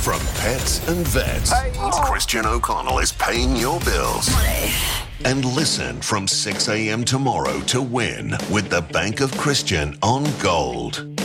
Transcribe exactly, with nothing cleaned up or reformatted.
From pets and vets, Hey. Christian O'Connell is paying your bills. Money. And listen from six a.m. tomorrow to win with the Bank of Christian on Gold.